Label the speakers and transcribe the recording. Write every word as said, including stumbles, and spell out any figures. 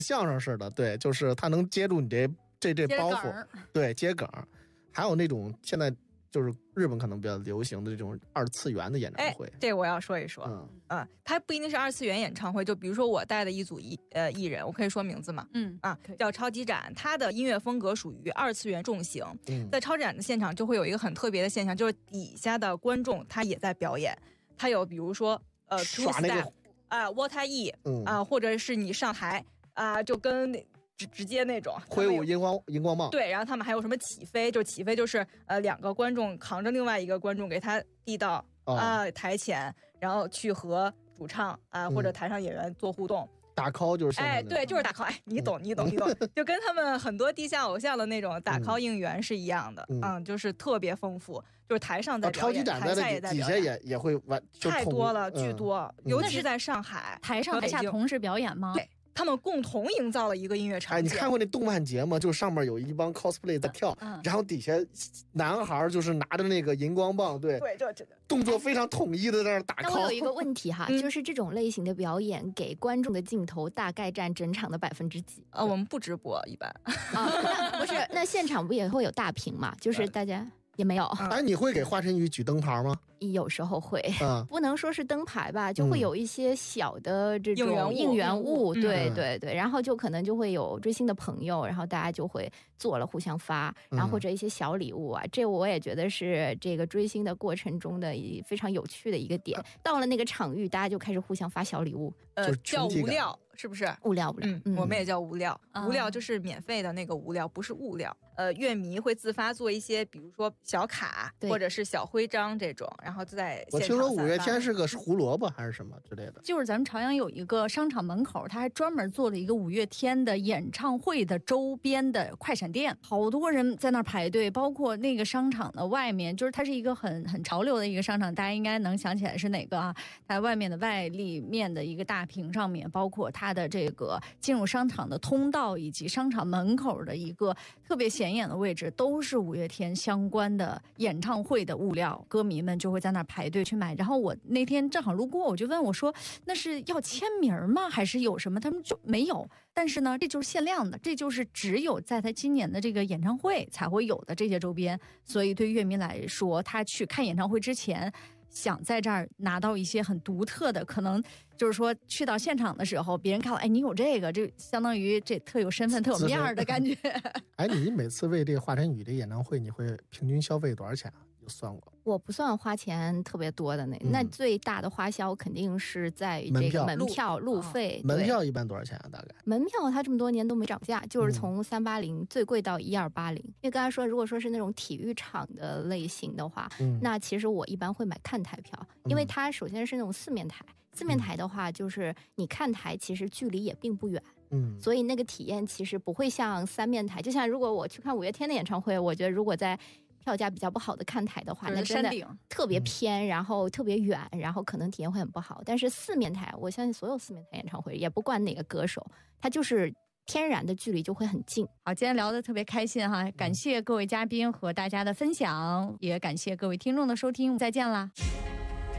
Speaker 1: 相声似的，对，就是他能接住你这这这包袱，对，接梗。还有那种现在就是日本可能比较流行的这种二次元的演唱会，
Speaker 2: 哎，这我要说一说。嗯啊，它不一定是二次元演唱会，就比如说我带的一组艺呃艺人，我可以说名字吗？
Speaker 3: 嗯
Speaker 2: 啊，叫超级展，它的音乐风格属于二次元重型。
Speaker 1: 嗯，
Speaker 2: 在超级展的现场就会有一个很特别的现象，就是底下的观众他也在表演，他有比如说呃
Speaker 1: 耍那个
Speaker 2: 啊 What I E
Speaker 1: 嗯
Speaker 2: 啊，或者是你上台啊，就跟直直接那种
Speaker 1: 挥舞荧光荧光棒，
Speaker 2: 对，然后他们还有什么起飞，就起飞就是呃两个观众扛着另外一个观众给他递到啊、呃、台前，然后去和主唱啊、呃嗯、或者台上演员做互动。
Speaker 1: 打 call 就是
Speaker 2: 哎，对，就是打 call， 哎，你懂，你懂，你懂，就跟他们很多地下偶像的那种打 call 应援是一样的，嗯，嗯就是特别丰富，就是台上在表演，
Speaker 1: 超级展在
Speaker 2: 台下也在
Speaker 1: 表演，底下也也会完，
Speaker 2: 太多了，巨多，
Speaker 1: 嗯、
Speaker 2: 尤其是在上海，
Speaker 3: 台上台下同时表演吗？
Speaker 2: 对。他们共同营造了一个音乐场景。
Speaker 1: 哎，你看过那动漫节吗？就上面有一帮 cosplay 在跳，嗯嗯、然后底下男孩就是拿着那个荧光棒，对
Speaker 2: 对，这这
Speaker 1: 动作非常统一的在那打 call。
Speaker 4: 那我有一个问题哈，就是这种类型的表演给观众的镜头大概占整场的百分之几？
Speaker 2: 呃，我们不直播一般。
Speaker 4: 啊，那不是，那现场不也会有大屏嘛？就是大家。也没有。
Speaker 1: 哎，你会给华晨宇举灯牌吗？
Speaker 4: 有时候会，
Speaker 1: 嗯、
Speaker 4: 不能说是灯牌吧，就会有一些小的这种应援物，
Speaker 2: 嗯、
Speaker 4: 对对对，然后就可能就会有追星的朋友，然后大家就会做了互相发，然后或者一些小礼物啊，嗯、这我也觉得是这个追星的过程中的非常有趣的一个点。到了那个场域，大家就开始互相发小礼物，
Speaker 2: 呃，叫无料。是不是
Speaker 4: 物料？物料，
Speaker 2: 嗯，我们也叫无料。嗯、无料就是免费的那个无料，不是物料。呃，乐迷会自发做一些，比如说小卡或者是小徽章这种，然后就在现场。
Speaker 1: 我听说五月天是个胡萝卜还是什么之类的。
Speaker 3: 就是咱们朝阳有一个商场门口，他还专门做了一个五月天的演唱会的周边的快闪店，好多人在那儿排队，包括那个商场的外面，就是它是一个很很潮流的一个商场，大家应该能想起来是哪个啊？它外面的外立面的一个大屏上面，包括它的这个进入商场的通道以及商场门口的一个特别显眼的位置，都是五月天相关的演唱会的物料，歌迷们就会在那儿排队去买。然后我那天正好路过，我就问我说，那是要签名吗？还是有什么？他们就没有。但是呢，这就是限量的，这就是只有在他今年的这个演唱会才会有的这些周边。所以对乐迷来说，他去看演唱会之前，想在这儿拿到一些很独特的，可能就是说去到现场的时候，别人看到，哎，你有这个，就相当于这特有身份、特有面儿的感觉。
Speaker 1: 哎，你每次为这个华晨宇的演唱会，你会平均消费多少钱啊？有算过？
Speaker 4: 我不算花钱特别多的那，嗯、那最大的花销肯定是在于这个门票、路费。
Speaker 1: 哦、门票一般多少钱啊？大概？
Speaker 4: 门票它这么多年都没涨价，就是从三八零最贵到一二八零。因为刚才说，如果说是那种体育场的类型的话，嗯、那其实我一般会买看台票，因为它首先是那种四面台，四面台的话，就是你看台其实距离也并不远。嗯，所以那个体验其实不会像三面台，就像如果我去看五月天的演唱会，我觉得如果在票价比较不好的看台的话，那真的特别偏，然后特别远，然后可能体验会很不好。但是四面台，我相信所有四面台演唱会，也不管哪个歌手，他就是天然的距离就会很近。
Speaker 3: 好，今天聊得特别开心哈，感谢各位嘉宾和大家的分享，也感谢各位听众的收听，再见啦。